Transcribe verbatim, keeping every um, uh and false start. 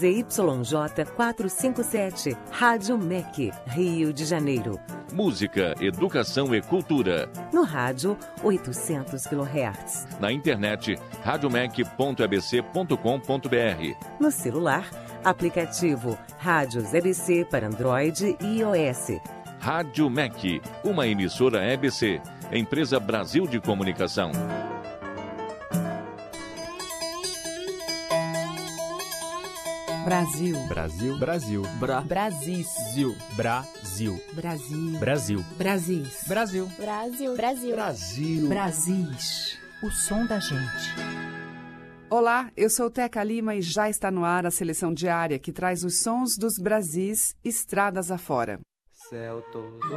Z Y J quatrocentos e cinquenta e sete, Rádio M E C, Rio de Janeiro. Música, educação e cultura. No rádio, oitocentos quilohertz. Na internet, radiomec ponto e b c ponto com ponto b r. No celular, aplicativo Rádios E B C para Android e iOS. Rádio M E C, uma emissora E B C, Empresa Brasil de Comunicação. Brasil. Brasil. Brasil. Bra. Brasil. Brasil. Brasil. Brasil. Brasil. Brasil. Brasil. Brasil. Brasil. Brasis. O som da gente. Olá, eu sou Teca Lima e já está no ar a seleção diária que traz os sons dos Brasis estradas afora. Céu todo